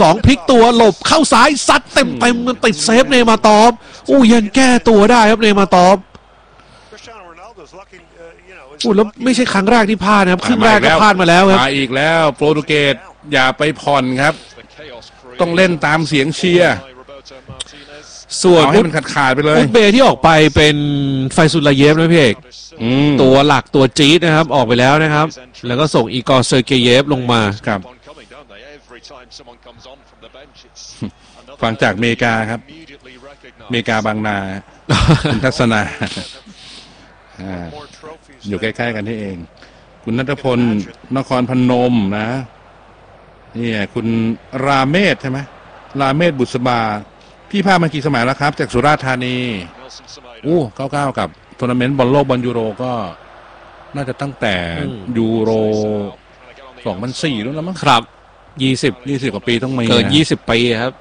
2พลิกตัวหลบเข้าซ้ายซัดเต็มมันติดเซฟเนมาตอฟยังแก้ตัวได้ครับเนมาตอฟแล้วไม่ใช่ครั้งแรกที่พลาดนะครับครึ่งแรกก็พลาดมาแล้วครับมาอีกแล้วโปรตุเกสอย่าไปผ่อนครับต้องเล่นตามเสียงเชียร์ส่วนให้มันขาดไปเลยอุซเบย์ที่ออกไปเป็นไฟซุลาเยฟนะพี่เอกตัวหลักตัวจี๊ดนะครับออกไปแล้วนะครับแล้วก็ส่งอีกอร์เซอร์เกเยฟลงมาครับฟังจากอเมริกาครับอเมริกาบางนาคุณทัศนาอยู่ใกล้ๆกันที่เองคุณณัฐพลนครพนมนะนี่คุณราเมศใช่ไหมราเมศบุษบาพี่พามากี่สมัยแล้วครับจากสุราษฎร์ธานี99กับทัวร์นาเมนต์บอลโลกบอลยูโรก็น่าจะตั้งแต่ยูโร2004แล้วมั้งครับ20 กว่าปีต้องมีเกิน20 ปีครับ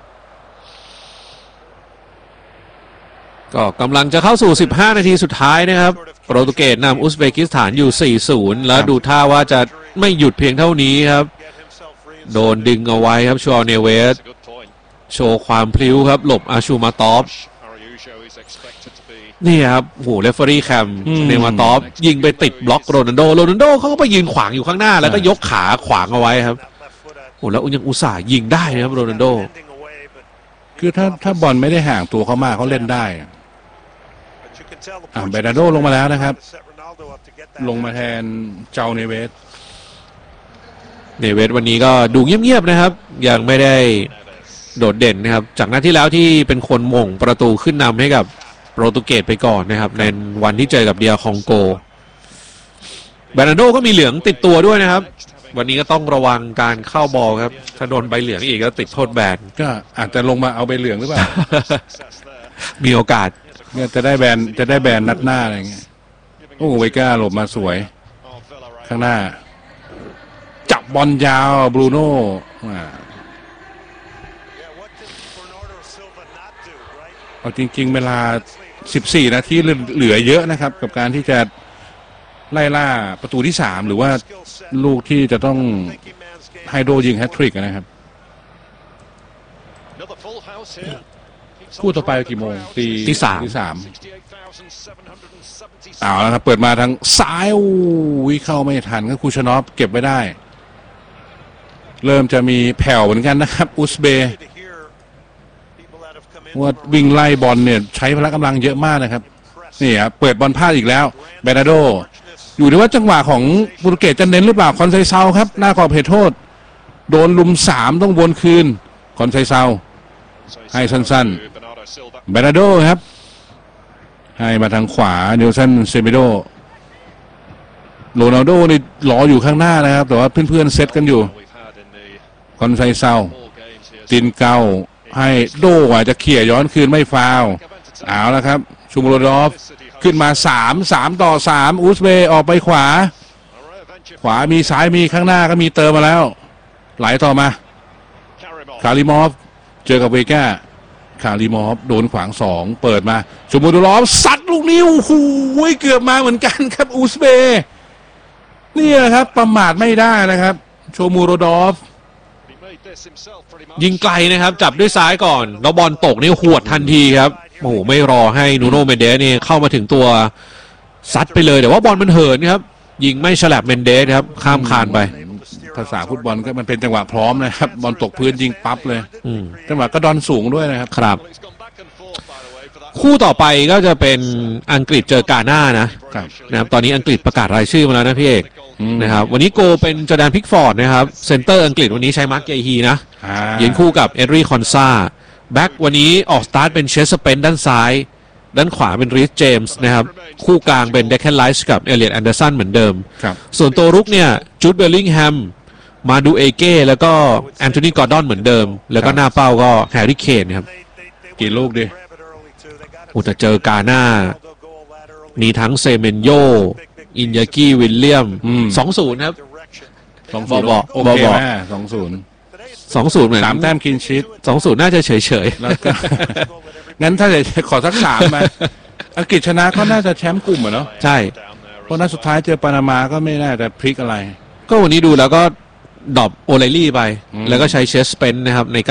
ก็กำลังจะเข้าสู่15นาทีสุดท้ายนะครับโปรตุเกสนำอุซเบกิสถานอยู่4-0แล้วดูท่าว่าจะไม่หยุดเพียงเท่านี้ครับโดนดึงเอาไว้ครับชัวเนเวสโชว์ความพลิ้วครับหลบอาชูมาตอฟนี่ครับโหเรฟเฟอรี่แคมเนมาตอฟยิงไปติดบล็อกโรนัลโดเขาก็ไปยืนขวางอยู่ข้างหน้าแล้วก็ยกขาขวางเอาไว้ครับโหแล้วยังอุตส่าห์ยิงได้นะครับโรนัลโดคือถ้าบอลไม่ได้ห่างตัวเขามากเขาเล่นได้เบนาโดลงมาแล้วนะครับลงมาแทนเจ้าเนเวสวันนี้ก็ดูเงียบๆนะครับยังไม่ได้โดดเด่นนะครับจากนัดที่แล้วที่เป็นคนหม่งประตูขึ้นนำให้กับโปรตุเกสไปก่อนนะครับในวันที่เจอกับเดียคองโกเบนาโดก็มีเหลืองติดตัวด้วยนะครับวันนี้ก็ต้องระวังการเข้าบอลครับถ้าโดนใบเหลืองอีกก็ติดโทษแบนก็อาจจะลงมาเอาใบเหลืองหรือเปล่ามีโอกาสเนี่ยจะได้แบนนัดหน้าอะไรเงี้ยเวก้าหลบมาสวยข้างหน้าจับบอลยาวบรูโน่เอาจริงๆเวลา14นาทีเหลือเยอะนะครับกับการที่จะไล่ล่าประตูที่3หรือว่าลูกที่จะต้องไฮโดรยิงแฮตทริกนะครับคู่ต่อไปกี่โมงตีสามเอาแล้วครับเปิดมาทางซ้ายเข้าไม่ทันก็คูชานอฟเก็บไว้ได้เริ่มจะมีแผ่วเหมือนกันนะครับอุซเบย์ว่าวิ่งไล่บอลเนี่ยใช้พละกำลังเยอะมากนะครับนี่ครับเปิดบอลพลาดอีกแล้วเบนาโดอยู่ที่ว่าจังหวะของโปรตุเกสจะเน้นหรือเปล่าคอนไซเซาครับหน้ากรอบเขตโทษโดนลุม3ต้องวนคืนคอนไซเซาให้สั้นๆเบนาโดครับให้มาทางขวาเนลสันเซเมโดโรนัลโดนี่รออยู่ข้างหน้านะครับแต่ว่าเพื่อนๆเซตกันอยู่คอนไซเซาตินเกาให้โดอาจจะเขี่ยย้อนคืนไม่ฟาวเอาแล้วครับชูโมโรดอฟขึ้นมา3 ต่อ 3อุซเบย์ออกไปขวามีซ้ายมีข้างหน้าก็มีเติมมาแล้วไหลต่อมาคาริมอฟเจอกับเวก้าคาริมอฟโดนขวาง2เปิดมาชูโมโรดอฟซัดลูกนิ้วหูยเกือบมาเหมือนกันครับอุซเบย์นี่ครับประมาทไม่ได้นะครับโชมูโรดอฟยิงไกลนะครับจับด้วยซ้ายก่อนแล้วบอลตกนี่หวดทันทีครับโอ้โหไม่รอให้นูโน่เมนเดสนี่เข้ามาถึงตัวซัดไปเลยแต่ว่าบอลมันเหินครับยิงไม่ฉลับเมนเดสครับข้ามคานไปภาษาฟุตบอลก็มันเป็นจังหวะพร้อมนะครับบอลตกพื้นยิงปั๊บเลยจังหวะก็ดอนสูงด้วยนะครับคู่ต่อไปก็จะเป็นอังกฤษเจอกาน่านะครับตอนนี้อังกฤษประกาศรายชื่อมาแล้วนะพี่เอกนะครับวันนี้โกเป็นจอร์แดนพิกฟอร์ดนะครับเซนเตอร์อังกฤษวันนี้ใช้มาร์คเกฮีนะยืนคู่กับเอดรีคอนซาแบ็กวันนี้ออกสตาร์ทเป็นเชสเปนด้านซ้ายด้านขวาเป็นรีสเจมส์นะครับคู่กลางเป็นเดคแคนไลส์กับเอเลียตแอนเดอร์สันเหมือนเดิมส่วนตัวรุกเนี่ยจูดเบลลิงแฮมมาดูเอเก้แล้วก็แอนโทนีกอร์ดอนเหมือนเดิมแล้วก็หน้าเป้าก็แฮร์รี่เคนครับกี่ลูกดิจะเจอกาน่ามีทั้งเซเมนโยอินยากิวิลเลียม2-0ครับบอกโอเคไหม2-0 เหมือน 3 แต้มคินชิต 2-0น่าจะเฉยๆแล้วก็งั้นถ้าจะขอสัก3มาอังกฤษชนะก็น่าจะแชมป์กลุ่มเนาะใช่เพราะนัดสุดท้ายเจอปานามาก็ไม่น่าจะพลิกอะไรก็วันนี้ดูแล้วก็ดรอปโอไลลี่ไปแล้วก็ใช้เชสเปนนะครับใน